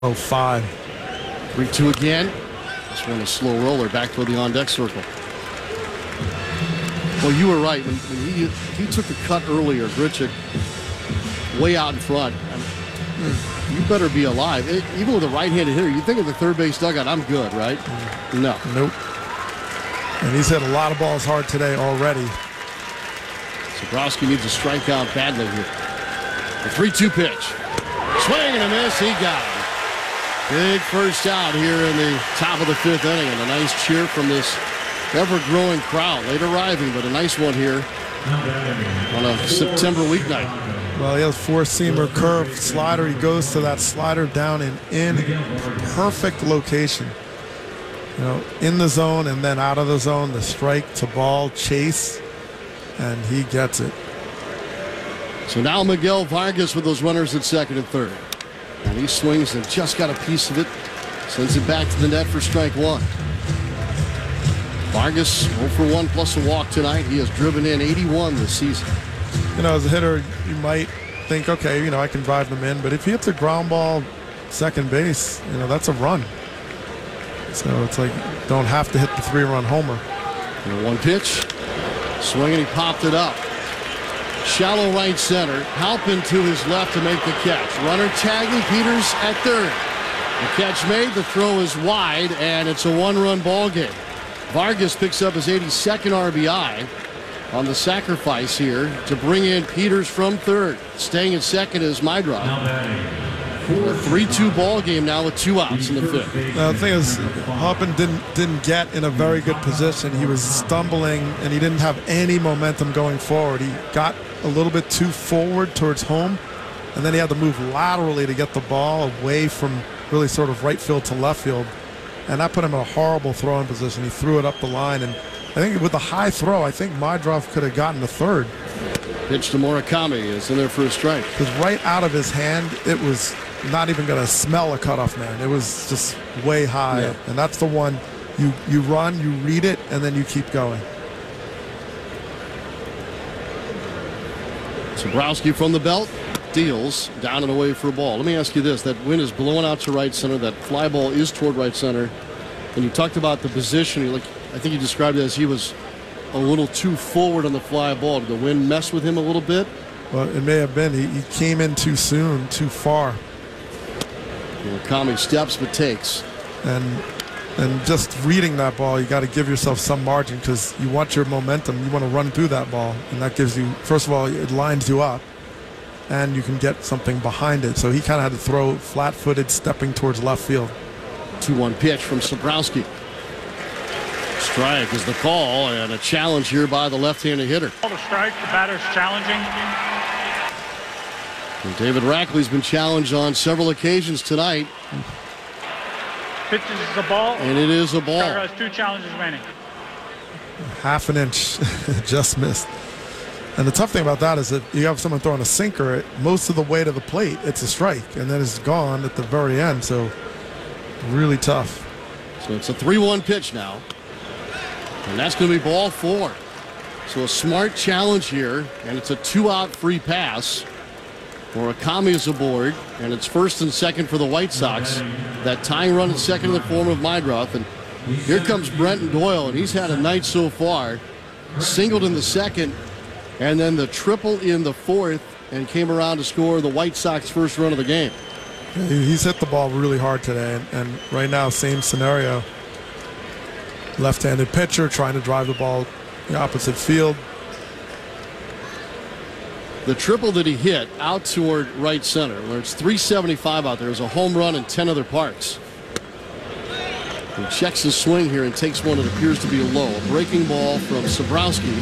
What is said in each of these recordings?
5. 3-2 again. This one a slow roller back toward the on-deck circle. Well, you were right. When he took a cut earlier, Grichuk, way out in front. You better be alive. Even with a right-handed hitter, you think of the third base dugout, I'm good, right? No. Nope. And he's hit a lot of balls hard today already. Zabrowski needs a strikeout badly here. The 3-2 pitch. Swing and a miss. He got it. Big first out here in the top of the 5th inning, and a nice cheer from this ever-growing crowd. Late arriving, but a nice one here on a September weeknight. Well, he has four-seamer curve slider. He goes to that slider down and in. Perfect location. You know, in the zone and then out of the zone. The strike to ball chase, and he gets it. So now Miguel Vargas with those runners at second and third. And he swings and just got a piece of it. Sends it back to the net for strike one. Vargas 0 for 1 plus a walk tonight. He has driven in 81 this season. You know, as a hitter, you might think, okay, you know, I can drive them in. But if he hits a ground ball second base, you know, that's a run. So it's like, don't have to hit the 3-run homer. And one pitch. Swing and he popped it up. Shallow right center. Halpin to his left to make the catch. Runner tagging. Peters at third. The catch made. The throw is wide, and it's a 1-run ball game. Vargas picks up his 82nd RBI on the sacrifice here to bring in Peters from third. Staying at second is Meidroth. A 3-2 ball game now with 2 outs in the 5th. The thing is, Halpin didn't get in a very good position. He was stumbling, and he didn't have any momentum going forward. He got a little bit too forward towards home, and then he had to move laterally to get the ball away from really sort of right field to left field, and that put him in a horrible throwing position. He threw it up the line, and I think with the high throw, I think Meidroth could have gotten the third. Pitch to Murakami is in there for a strike. Because right out of his hand, it was not even going to smell a cutoff man. It was just way high, yeah. And that's the one you run, you read it, and then you keep going. Zabrowski from the belt deals down and away for a ball. Let me ask you this: that wind is blowing out to right center. That fly ball is toward right center. And you talked about the position. Like, I think you described it as he was a little too forward on the fly ball. Did the wind mess with him a little bit? Well, it may have been. He came in too soon, too far. Murakami steps but takes. And just reading that ball, you got to give yourself some margin because you want your momentum. You want to run through that ball, and that gives you, first of all, it lines you up, and you can get something behind it. So he kind of had to throw flat-footed, stepping towards left field. 2-1 pitch from Zabrowski. Strike is the call, and a challenge here by the left-handed hitter. Call the strike. The batter's challenging. And David Rackley's been challenged on several occasions tonight. Pitches is a ball. And it is a ball. Batter has 2 challenges remaining. Half an inch, just missed. And the tough thing about that is that you have someone throwing a sinker most of the way to the plate, it's a strike, and then it's gone at the very end. So really tough. So it's a 3-1 pitch now. And that's going to be ball 4. So a smart challenge here, and it's a 2-out free pass. Murakami is aboard, and it's first and second for the White Sox. That tying run at second in the form of Meidroth. And here comes Brenton Doyle, and he's had a night so far. Singled in the second, and then the triple in the 4th, and came around to score the White Sox first run of the game. He's hit the ball really hard today, and right now, same scenario. Left-handed pitcher trying to drive the ball the opposite field. The triple that he hit out toward right center, where it's 375 out there, is a home run in 10 other parks. He checks his swing here and takes one that appears to be a low. A breaking ball from Zabrowski.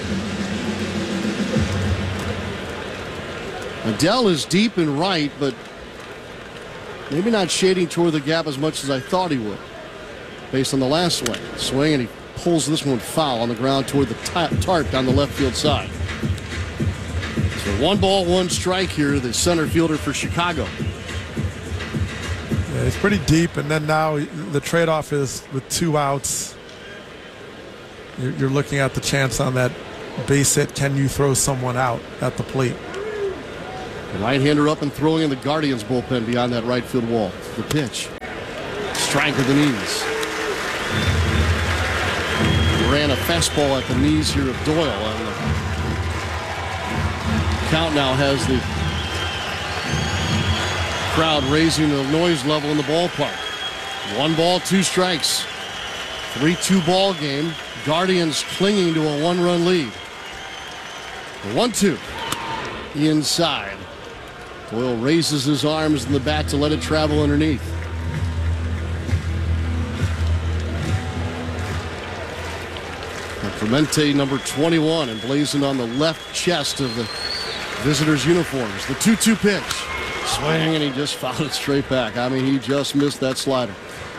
Adele is deep and right, but maybe not shading toward the gap as much as I thought he would, based on the last swing. Swing, and he pulls this one foul on the ground toward the tarp down the left field side. So 1 ball, 1 strike here, the center fielder for Chicago. Yeah, it's pretty deep, and then now the trade-off is with 2 outs. You're looking at the chance on that base hit. Can you throw someone out at the plate? The right-hander up and throwing in the Guardians bullpen beyond that right field wall. The pitch. Strike with the knees. He ran a fastball at the knees here of Doyle. And the count now has the crowd raising the noise level in the ballpark. 1 ball, 2 strikes. 3-2 ball game. Guardians clinging to a 1-run lead. The 1-2. Inside. Doyle raises his arms in the bat to let it travel underneath. And Clemente, number 21, emblazoned on the left chest of the visitors' uniforms. The 2-2 pitch. Swing, and he just fouled it straight back. I mean, he just missed that slider.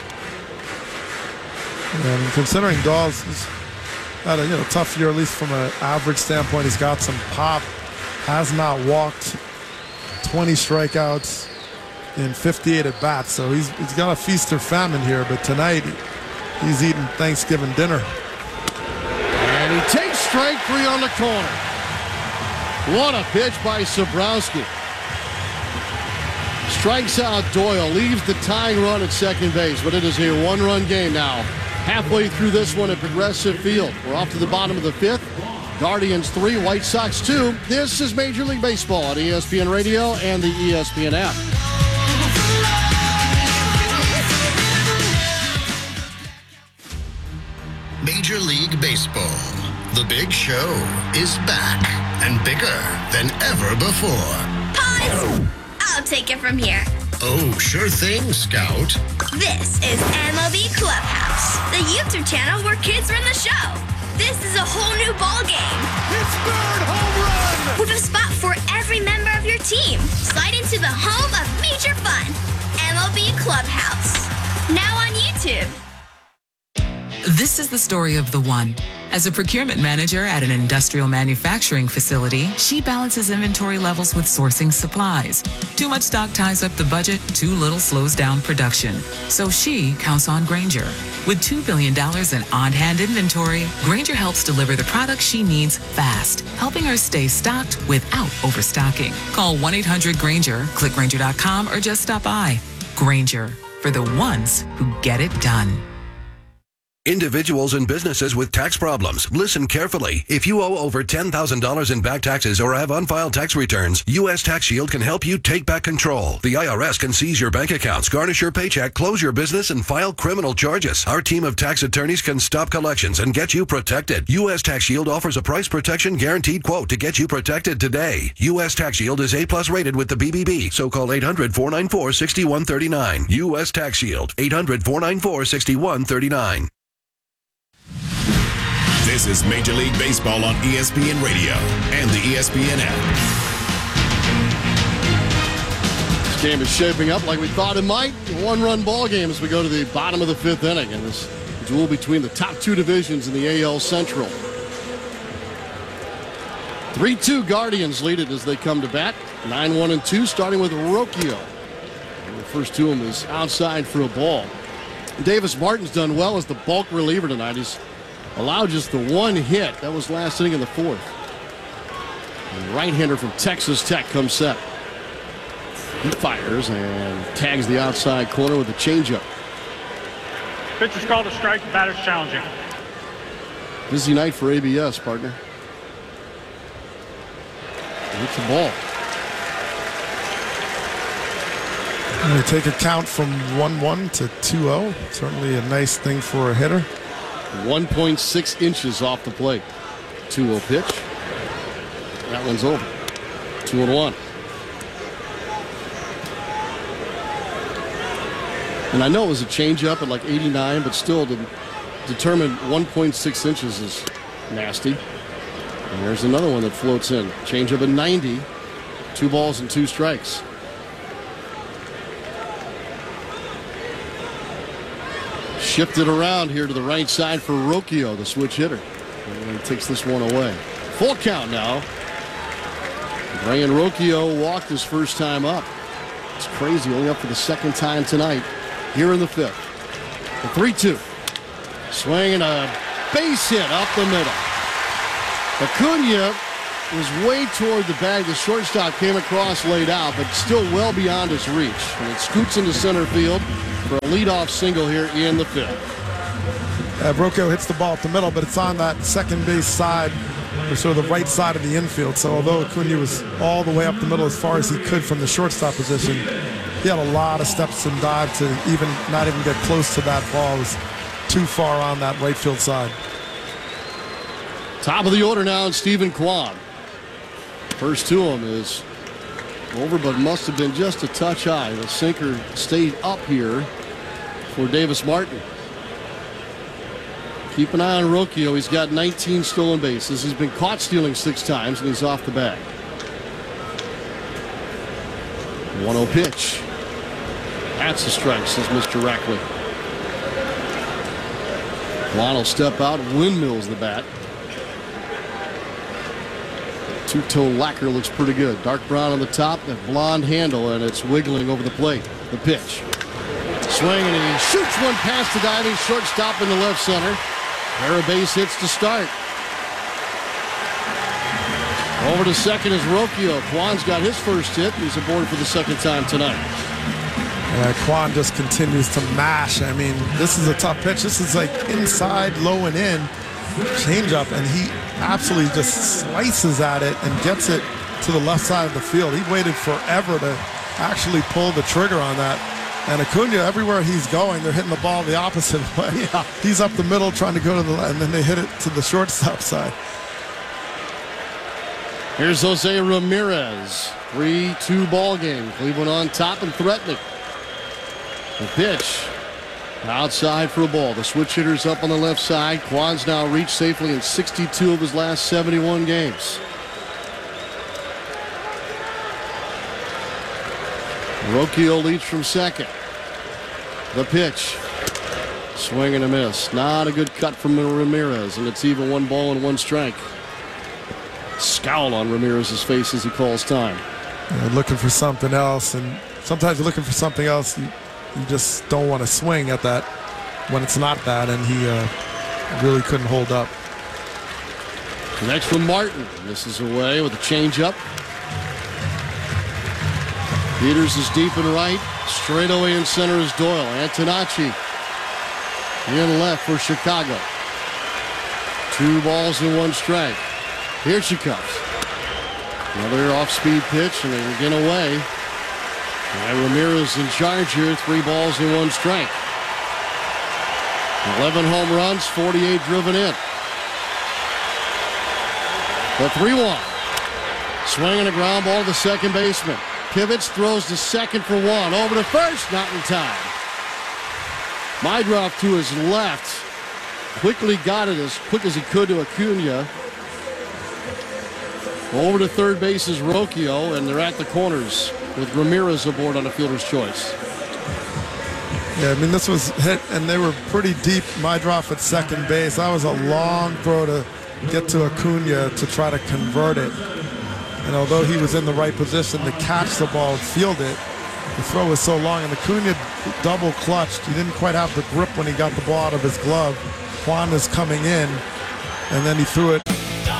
And considering Dawes has had a tough year, at least from an average standpoint, he's got some pop. Has not walked. 20 strikeouts in 58 at bats, so he's got a feast or famine here. But tonight he's eating Thanksgiving dinner. And he takes strike 3 on the corner. What a pitch by Sabrowski. Strikes out Doyle, leaves the tying run at second base, but it is a 1-run game now. Halfway through this one at Progressive Field. We're off to the bottom of the 5th. Guardians 3, White Sox 2. This is Major League Baseball on ESPN Radio and the ESPN app. Major League Baseball. The big show is back and bigger than ever before. Pause! I'll take it from here. Oh, sure thing, Scout. This is MLB Clubhouse, the YouTube channel where kids run the show. This is a whole new ball game. It's third home run! With a spot for every member of your team. Slide into the home of major fun. MLB Clubhouse. Now on YouTube. This is the story of the one. As a procurement manager at an industrial manufacturing facility, she balances inventory levels with sourcing supplies. Too much stock ties up the budget, too little slows down production. So she counts on Grainger. With $2 billion in on-hand inventory, Grainger helps deliver the products she needs fast, helping her stay stocked without overstocking. Call 1-800-GRAINGER, click Grainger.com, or just stop by. Grainger, for the ones who get it done. Individuals and businesses with tax problems, listen carefully. If you owe over $10,000 in back taxes or have unfiled tax returns, U.S. Tax Shield can help you take back control. The IRS can seize your bank accounts, garnish your paycheck, close your business, and file criminal charges. Our team of tax attorneys can stop collections and get you protected. U.S. Tax Shield offers a price protection guaranteed quote to get you protected today. U.S. Tax Shield is A+ rated with the BBB, so call 800-494-6139. U.S. Tax Shield, 800-494-6139. This is Major League Baseball on ESPN Radio and the ESPN app. This game is shaping up like we thought it might. A 1-run ball game as we go to the bottom of the 5th inning in this duel between the top 2 divisions in the AL Central. 3-2 Guardians lead it as they come to bat. 9-1-2 starting with Rocchio. The first to him is outside for a ball. Davis Martin's done well as the bulk reliever tonight. He's allowed just the 1 hit. That was last inning in the 4th. And the right-hander from Texas Tech comes set. He fires and tags the outside corner with a changeup. Pitch is called a strike. The batter's challenging. Busy night for ABS, partner. It's a ball. And they take a count from 1-1 to 2-0. Certainly a nice thing for a hitter. 1.6 inches off the plate. 2-0 pitch. That one's over. 2-1. And I know it was a changeup at like 89, but still to determine 1.6 inches is nasty. And there's another one that floats in. Changeup at 90. 2 balls and 2 strikes. Shifted around here to the right side for Rocchio, the switch hitter. And he takes this one away. Full count now. Brayan Rocchio walked his first time up. It's crazy, only up for the 2nd time tonight here in the 5th. The 3-2. Swing and a base hit up the middle. Acuna was way toward the bag. The shortstop came across, laid out, but still well beyond his reach. And it scoots into center field for a leadoff single here in the fifth. Rocchio hits the ball up the middle, but it's on that second base side, or sort of the right side of the infield. So although Acuna was all the way up the middle as far as he could from the shortstop position, he had a lot of steps and dive to not even get close to that ball. It was too far on that right field side. Top of the order now, and Stephen Kwan. First to him is over, but must have been just a touch high. The sinker stayed up here for Davis Martin. Keep an eye on Rocchio. He's got 19 stolen bases. He's been caught stealing 6 times, and he's off the bag. 1-0 pitch. That's a strike, says Mr. Rackley. Kwan will step out, windmills the bat. Two-tone lacquer looks pretty good. Dark brown on the top, that blonde handle, and it's wiggling over the plate. The pitch. Swing, and he shoots one past the diving shortstop in the left center. Pair of base hits to start. Over to second is Rocchio. Kwan's got his first hit. He's aboard for the second time tonight. Kwan just continues to mash. I mean, this is a tough pitch. This is like inside, low and in changeup, and he absolutely just slices at it and gets it to the left side of the field. He waited forever to actually pull the trigger on that. And Acuna, everywhere he's going, they're hitting the ball the opposite way. Yeah. He's up the middle trying to go to the left, and then they hit it to the shortstop side. Here's Jose Ramirez. 3-2 ball game. Cleveland on top and threatening. The pitch. Outside for a ball. The switch hitter's up on the left side. Kwan's now reached safely in 62 of his last 71 games. Rocchio leads from second. The pitch. Swing and a miss. Not a good cut from Ramirez, and it's even 1 ball and 1 strike. Scowl on Ramirez's face as he calls time. Looking for something else, and sometimes you're looking for something else. You just don't want to swing at that when it's not that, and he really couldn't hold up. Next from Martin. Misses away with a changeup. Peters is deep and right. Straight away in center is Doyle. Antonacci in left for Chicago. 2 balls and 1 strike. Here she comes. Another off-speed pitch, and they're getting away. And Ramirez in charge here. 3 balls and 1 strike. 11 home runs, 48 driven in. The 3-1. Swing and a ground ball to the second baseman. Pivots, throws to second for 1. Over to first, not in time. Meidroff to his left. Quickly got it as quick as he could to Acuna. Over to third base is Rocchio, and they're at the corners with Ramirez aboard on a fielder's choice. Yeah, I mean, this was hit, and they were pretty deep. Meidroff at second base. That was a long throw to get to Acuna to try to convert it. And although he was in the right position to catch the ball and field it, the throw was so long, and Acuna double clutched. He didn't quite have the grip when he got the ball out of his glove. Kwan is coming in, and then he threw it.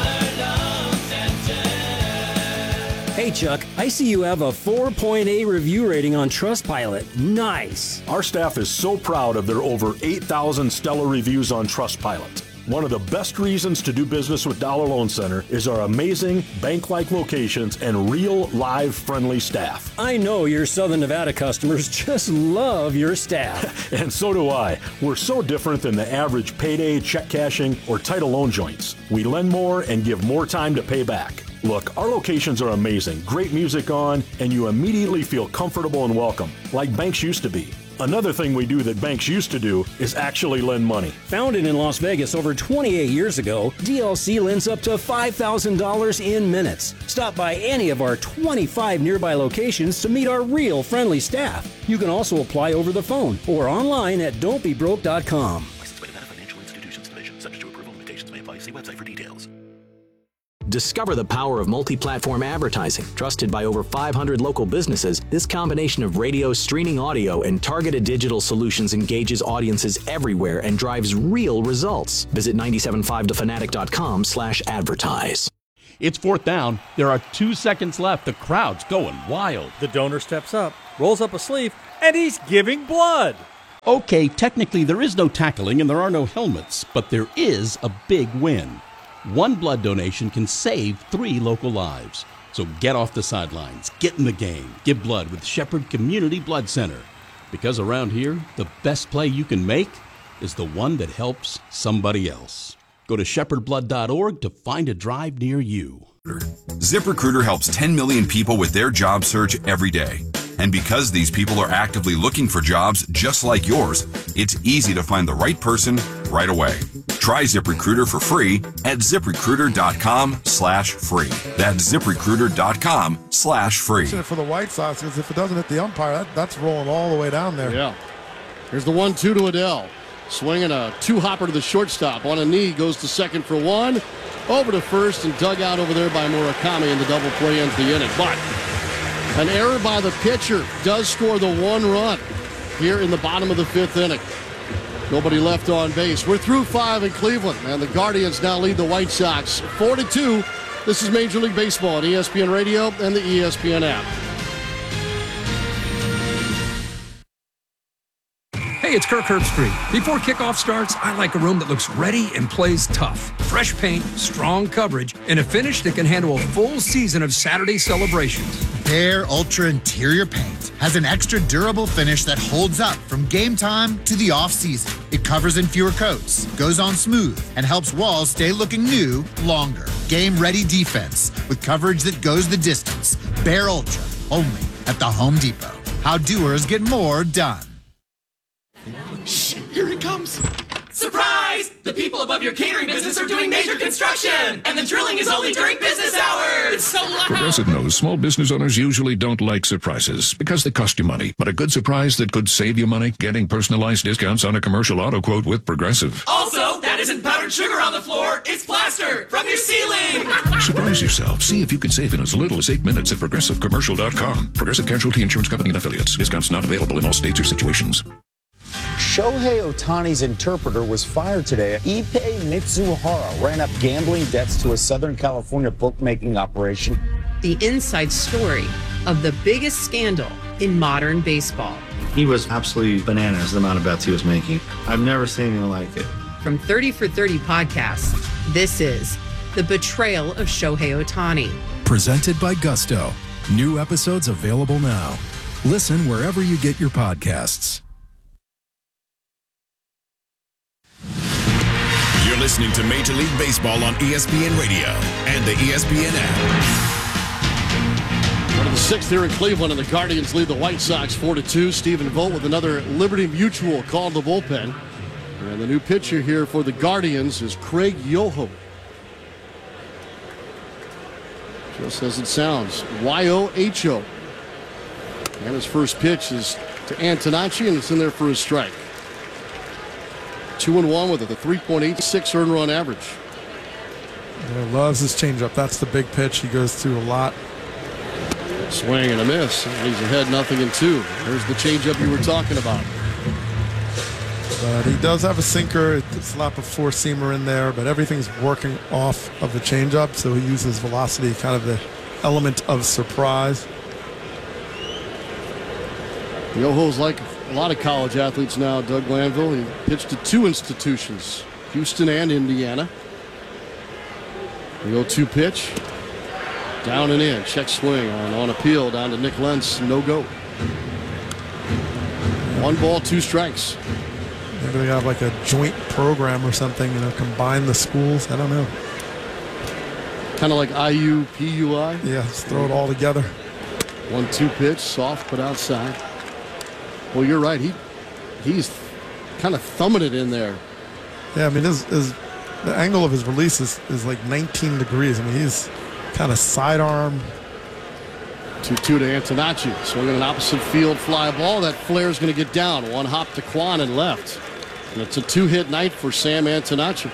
Hey Chuck, I see you have a 4.8 review rating on Trustpilot. Nice. Our staff is so proud of their over 8,000 stellar reviews on Trustpilot. One of the best reasons to do business with Dollar Loan Center is our amazing bank-like locations and real, live, friendly staff. I know your Southern Nevada customers just love your staff. And so do I. We're so different than the average payday, check cashing, or title loan joints. We lend more and give more time to pay back. Look, our locations are amazing, great music on, and you immediately feel comfortable and welcome, like banks used to be. Another thing we do that banks used to do is actually lend money. Founded in Las Vegas over 28 years ago, DLC lends up to $5,000 in minutes. Stop by any of our 25 nearby locations to meet our real friendly staff. You can also apply over the phone or online at don'tbebroke.com. Licensed by Nevada Financial Institutions Division. Subject to approval. Limitations may apply. See website for details. Discover the power of multi-platform advertising. Trusted by over 500 local businesses, this combination of radio, streaming audio, and targeted digital solutions engages audiences everywhere and drives real results. Visit 975thefanatic.com/advertise. It's 4th down. There are 2 seconds left. The crowd's going wild. The donor steps up, rolls up a sleeve, and he's giving blood. Okay, technically there is no tackling and there are no helmets, but there is a big win. One blood donation can save 3 local lives. So get off the sidelines, get in the game, give blood with Shepherd Community Blood Center. Because around here, the best play you can make is the one that helps somebody else. Go to shepherdblood.org to find a drive near you. ZipRecruiter helps 10 million people with their job search every day. And because these people are actively looking for jobs just like yours, it's easy to find the right person right away. Try ZipRecruiter for free at ZipRecruiter.com/free. That's ZipRecruiter.com/free. For the White Sox, because if it doesn't hit the umpire, that's rolling all the way down there. Yeah. Here's the 1-2 to Adell. Swinging a 2-hopper to the shortstop. On a knee, goes to second for 1. Over to first and dug out over there by Murakami, and the double play ends the inning. But an error by the pitcher does score the 1 run here in the bottom of the 5th inning. Nobody left on base. We're through 5 in Cleveland, and the Guardians now lead the White Sox 4-2. This is Major League Baseball on ESPN Radio and the ESPN app. Hey, it's Kirk Herbstreit. Before kickoff starts, I like a room that looks ready and plays tough. Fresh paint, strong coverage, and a finish that can handle a full season of Saturday celebrations. Behr Ultra Interior Paint has an extra durable finish that holds up from game time to the off-season. It covers in fewer coats, goes on smooth, and helps walls stay looking new longer. Game-ready defense with coverage that goes the distance. Behr Ultra, only at the Home Depot. How doers get more done. Shh, here it comes. Surprise! The people above your catering business are doing major construction, and the drilling is only during business hours. It's so loud. Progressive knows small business owners usually don't like surprises because they cost you money. But a good surprise that could save you money, getting personalized discounts on a commercial auto quote with Progressive. Also, that isn't powdered sugar on the floor. It's plaster from your ceiling. Surprise yourself. See if you can save in as little as 8 minutes at ProgressiveCommercial.com. Progressive Casualty Insurance Company and Affiliates. Discounts not available in all states or situations. Shohei Ohtani's interpreter was fired today. Ippei Mitsuhara ran up gambling debts to a Southern California bookmaking operation. The inside story of the biggest scandal in modern baseball. He was absolutely bananas, the amount of bets he was making. I've never seen anything like it. From 30 for 30 podcasts, this is The Betrayal of Shohei Ohtani. Presented by Gusto. New episodes available now. Listen wherever you get your podcasts. You're listening to Major League Baseball on ESPN Radio and the ESPN app. One of the 6th here in Cleveland, and the Guardians lead the White Sox 4-2. Stephen Vogt with another Liberty Mutual call to the bullpen. And the new pitcher here for the Guardians is Craig Yoho. Just as it sounds, Y-O-H-O. And his first pitch is to Antonacci, and it's in there for a strike. 2-1 with it, a 3.86 earned run average. Yeah, loves his changeup. That's the big pitch he goes through a lot. Swing and a miss. And he's ahead 0-2. There's the changeup you were talking about. But he does have a sinker, a slap of four-seamer in there, but everything's working off of the changeup, so he uses velocity, kind of the element of surprise. Yoho's like a lot of college athletes now, Doug Glanville. He pitched to 2 institutions, Houston and Indiana. The 0-2 pitch. Down and in. Check swing on appeal down to Nick Lentz. No go. 1 ball, 2 strikes. Maybe they have like a joint program or something, combine the schools. I don't know. Kind of like IU, PUI. Yeah, just throw it all together. 1-2 pitch, soft but outside. Well, you're right. He's kind of thumbing it in there. Yeah, I mean, the angle of his release is like 19 degrees. I mean, he's kind of sidearm. 2-2 to Antonacci. Swinging an opposite field fly ball. That flare is going to get down. 1 hop to Kwan and left. And it's a 2-hit night for Sam Antonacci.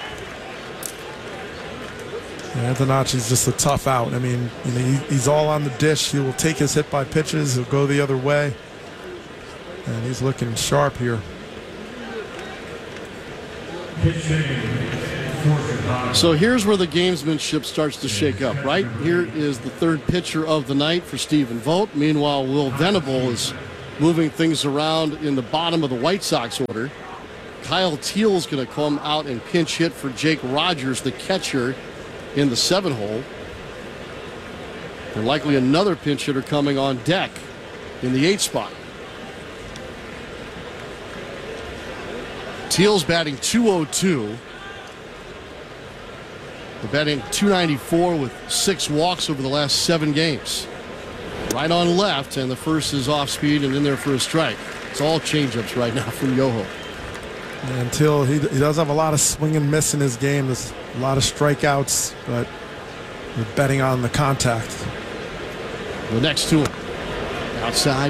Yeah, Antonacci's just a tough out. I mean, he's all on the dish. He will take his hit by pitches. He'll go the other way. And he's looking sharp here. So here's where the gamesmanship starts to shake up, right? Here is the third pitcher of the night for Stephen Vogt. Meanwhile, Will Venable is moving things around in the bottom of the White Sox order. Kyle Teal's going to come out and pinch hit for Jake Rogers, the catcher, in the 7-hole. And likely another pinch hitter coming on deck in the 8 spot. Teal's batting .202. They're batting .294 with 6 walks over the last 7 games. Right on left, and the first is off speed and in there for a strike. It's all changeups right now from Yoho. And Teal, he does have a lot of swing and miss in his game. There's a lot of strikeouts, but we're betting on the contact. The next to him. Outside.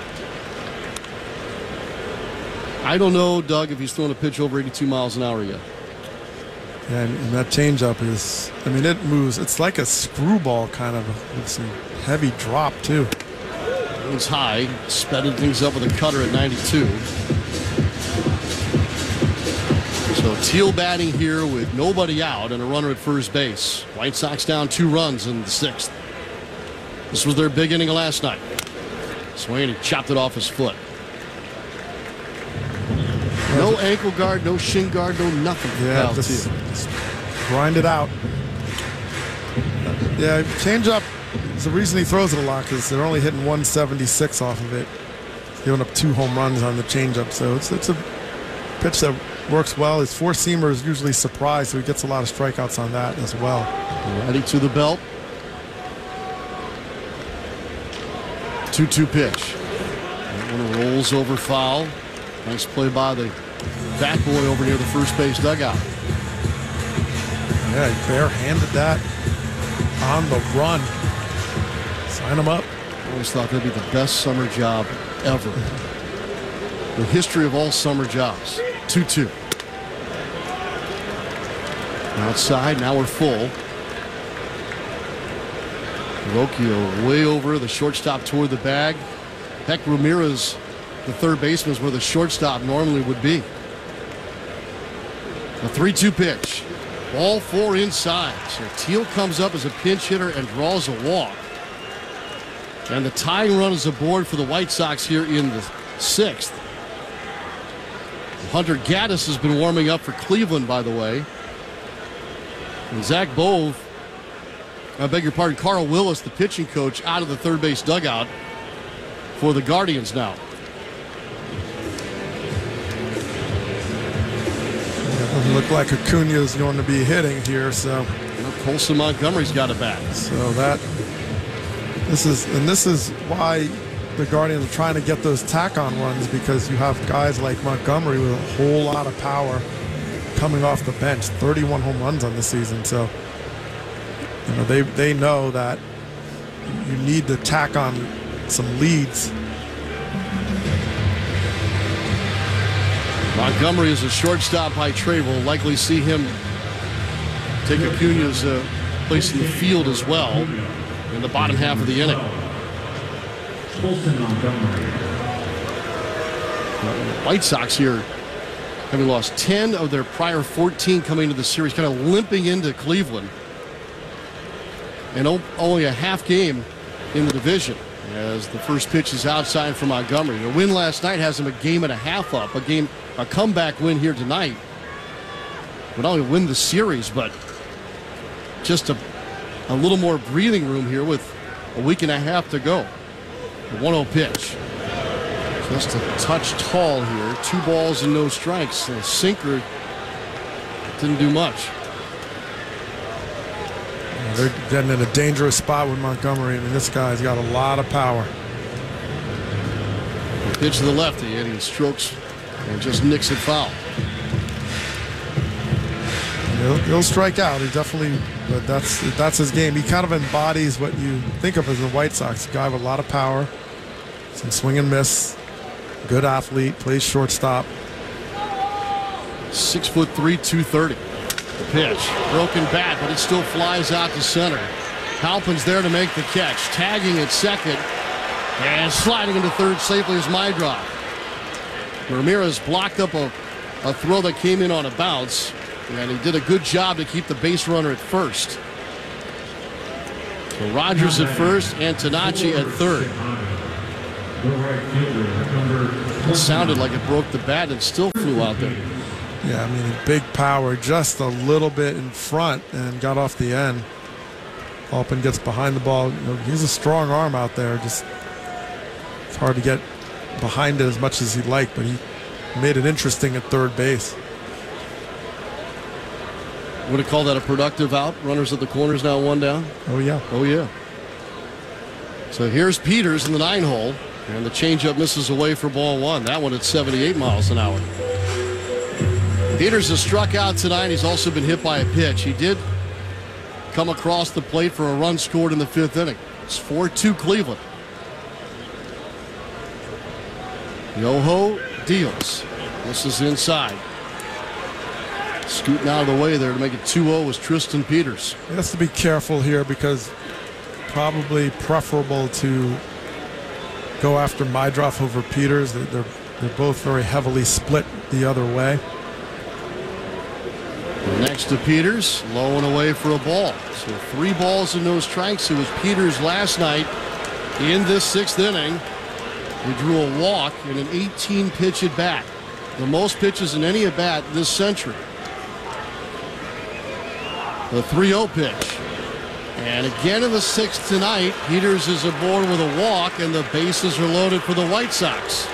I don't know, Doug, if he's thrown a pitch over 82 miles an hour yet. Yeah, and that changeup is, I mean, it moves. It's like a screwball kind of, with some heavy drop, too. It's high. Spedded things up with a cutter at 92. So Teal batting here with nobody out and a runner at first base. White Sox down 2 runs in the 6th. This was their big inning of last night. Swing, he chopped it off his foot. No ankle guard, no shin guard, no nothing. Yeah, just grind it out. Yeah, changeup is the reason he throws it a lot, because they're only hitting 176 off of it, giving up 2 home runs on the changeup. So it's a pitch that works well. His 4-seamer is usually surprised, so he gets a lot of strikeouts on that as well. Ready to the belt. 2-2 pitch. That one rolls over foul. Nice play by the bat boy over near the first base dugout. Yeah, he bare-handed that on the run. Sign him up. I always thought that'd be the best summer job ever. The history of all summer jobs. 2-2. Outside, now we're full. Rocchio way over, the shortstop toward the bag. Heck, Ramirez, the third baseman, is where the shortstop normally would be. A 3-2 pitch. Ball 4 inside. So Teal comes up as a pinch hitter and draws a walk. And the tying run is aboard for the White Sox here in the 6th. Hunter Gaddis has been warming up for Cleveland, by the way. And Zach Bove, I beg your pardon, Carl Willis, the pitching coach, out of the third base dugout for the Guardians now. It doesn't look like Acuna is going to be hitting here, so. Colson Montgomery's got it back. So this is why the Guardians are trying to get those tack-on runs, because you have guys like Montgomery with a whole lot of power coming off the bench. 31 home runs on the season, so you know they know that you need to tack on some leads. Montgomery is a shortstop by trade. We'll likely see him take Acuna's place in the field as well in the bottom half of the inning. White Sox here having lost 10 of their prior 14 coming into the series, kind of limping into Cleveland. And only a half game in the division as the first pitch is outside for Montgomery. The win last night has him a game and a half up. A comeback win here tonight would not only win the series, but just a little more breathing room here with a week and a half to go. The 1-0 pitch. Just a touch tall here. 2 balls and no strikes. The sinker didn't do much. They're getting in a dangerous spot with Montgomery. I mean, this guy's got a lot of power. The pitch to the lefty, and he strokes and just nicks it foul. He'll strike out. He definitely, but that's his game. He kind of embodies what you think of as the White Sox. A guy with a lot of power, some swing and miss, good athlete, plays shortstop. 6'3", 230. The pitch, broken bat, but it still flies out to center. Halpin's there to make the catch, tagging at second, and sliding into third safely is Meidroth. Ramirez blocked up a throw that came in on a bounce. And he did a good job to keep the base runner at first. So Rogers at first, Antonacci at third. It sounded like it broke the bat and still flew out there. Yeah, I mean, big power, just a little bit in front and got off the end. Halpin gets behind the ball. You know, he's a strong arm out there. Just it's hard to get behind it as much as he'd like, but he made it interesting at third base. Would have called that a productive out. Runners at the corners now, one down. Oh, yeah. Oh, yeah. So here's Peters in the 9-hole, and the changeup misses away for ball one. That one at 78 miles an hour. Peters has struck out tonight. He's also been hit by a pitch. He did come across the plate for a run scored in the 5th inning. It's 4-2 Cleveland. Yoho deals. This is inside. Scooting out of the way there to make it 2-0 was Tristan Peters. He has to be careful here because probably preferable to go after Meidroff over Peters. They're both very heavily split the other way. Next to Peters, low and away for a ball. So 3 balls and no strikes. It was Peters last night in this 6th inning. He drew a walk in an 18-pitch at bat, the most pitches in any at bat this century. The 3-0 pitch. And again in the 6th tonight, Peters is aboard with a walk, and the bases are loaded for the White Sox.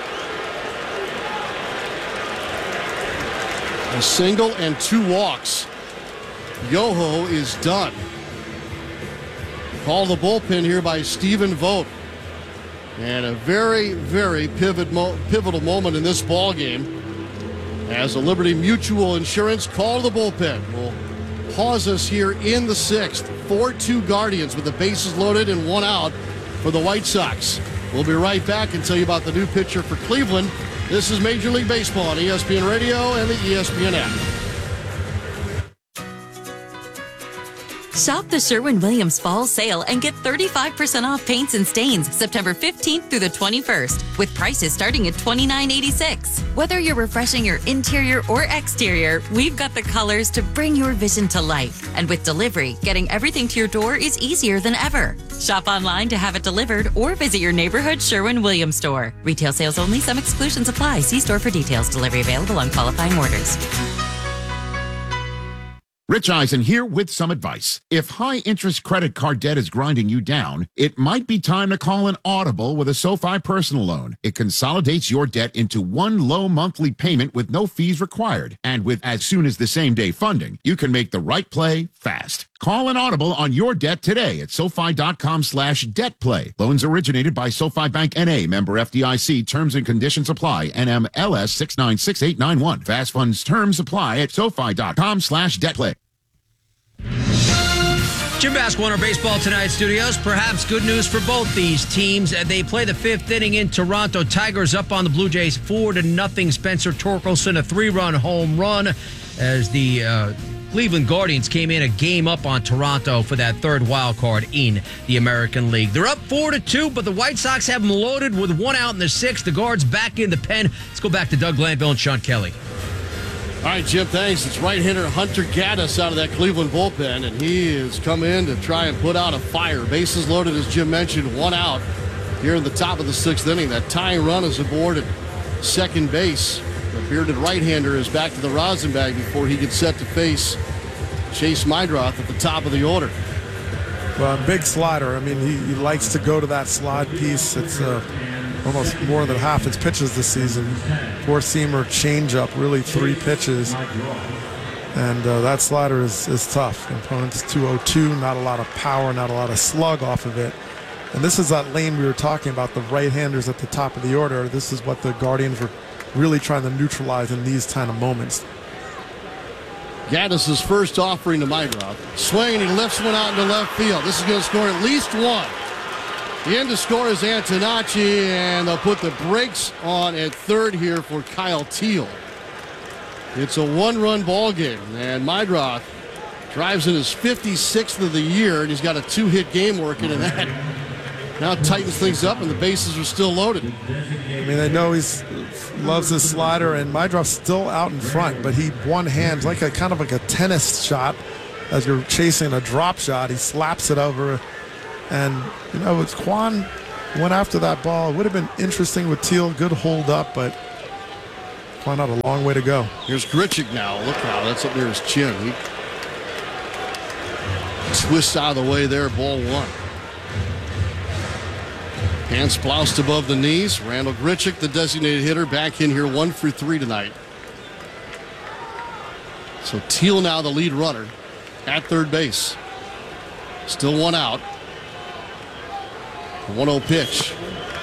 A single and 2 walks. Yoho is done. Call the bullpen here by Stephen Vogt. And a very, very pivotal moment in this ball game as a Liberty Mutual Insurance call to the bullpen will pause us here in the 6th. 4-2 Guardians with the bases loaded and 1 out for the White Sox. We'll be right back and tell you about the new pitcher for Cleveland. This is Major League Baseball on ESPN Radio and the ESPN app. Shop the Sherwin-Williams Fall Sale and get 35% off paints and stains September 15th through the 21st with prices starting at $29.86. Whether you're refreshing your interior or exterior, we've got the colors to bring your vision to life. And with delivery, getting everything to your door is easier than ever. Shop online to have it delivered or visit your neighborhood Sherwin-Williams store. Retail sales only. Some exclusions apply. See store for details. Delivery available on qualifying orders. Rich Eisen here with some advice. If high-interest credit card debt is grinding you down, it might be time to call an Audible with a SoFi personal loan. It consolidates your debt into one low monthly payment with no fees required. And with as soon as the same-day funding, you can make the right play fast. Call an Audible on your debt today at SoFi.com/debtplay. Loans originated by SoFi Bank N.A. Member FDIC. Terms and conditions apply. NMLS 696891. Fast funds terms apply at SoFi.com/debtplay. Jim Basketball in our Baseball Tonight studios. Perhaps good news for both these teams. They play the 5th inning in Toronto. Tigers up on the Blue Jays 4-0. Spencer Torkelson, a 3-run home run as the Cleveland Guardians came in a game up on Toronto for that 3rd wild card in the American League. They're up 4-2, but the White Sox have them loaded with 1 out in the 6th. The Guards back in the pen. Let's go back to Doug Glanville and Sean Kelly. All right, Jim, thanks. It's right-hander Hunter Gaddis out of that Cleveland bullpen, and he has come in to try and put out a fire. Bases loaded, as Jim mentioned, 1 out here in the top of the 6th inning. That tying run is aboard at second base. The bearded right-hander is back to the rosin bag before he gets set to face Chase Meidroth at the top of the order. Well, big slider. I mean, he likes to go to that slide piece. It's almost more than half his pitches this season. 4-seamer, changeup, really 3 pitches. And that slider is tough. The opponent's 202, not a lot of power, not a lot of slug off of it. And this is that lane we were talking about, the right-handers at the top of the order. This is what the Guardians were really trying to neutralize in these kind of moments. Gaddis' first offering to Meidroth. Swing, and he lifts one out into left field. This is going to score at least 1. The end to score is Antonacci, and they'll put the brakes on at third here for Kyle Teel. It's a 1-run ball game, and Meidroth drives in his 56th of the year, and he's got a 2-hit game working in that. Now tightens things up, and the bases are still loaded. I mean, they know he loves his slider, and Meidroff's still out in front, but he one hand, like a kind of like a tennis shot, as you're chasing a drop shot. He slaps it over, and you know, it's Kwan went after that ball. It would have been interesting with Teal, good hold up, but Kwan had a long way to go. Here's Grichuk now. Look how that's up near his chin. He twists out of the way there. Ball one. Hands bloused above the knees. Randall Grichuk, the designated hitter, back in here 1 for 3 tonight. So Teal now the lead runner at third base. Still one out. The 1-0 pitch.